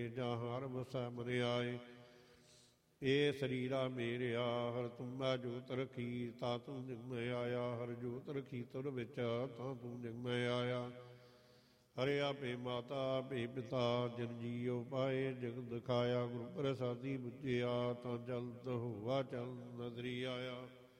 ਜਾਂ ਹਰ ਵਸੈ ਮਨ ਆਏ। ਇਹ ਸਰੀਰਾ ਮੇਰਿਆ ਹਰ ਤੁਮੈ ਜੋਤ ਰਖੀ, ਤਾ ਤੂੰ ਜਿਗ ਮੈਂ ਆਇਆ। ਹਰ ਜੋਤ ਰਖੀ ਤੁਰ ਵਿੱਚ, ਤਾਂ ਤੂੰ ਜਿਗ ਮੈਂ ਆਇਆ। ਹਰਿ ਆਪੇ ਮਾਤਾ ਆਪੇ ਪਿਤਾ, ਜਿਨ ਜੀਉ ਪਾਏ ਜਗ ਦਿਖਾਇਆ। ਗੁਰੂ ਪ੍ਰਸਾਦੀ ਬੁਝਿਆ, ਤਾਂ ਜਲਦ ਹੋਆ ਚਲ ਨਦਰੀ ਆਇਆ।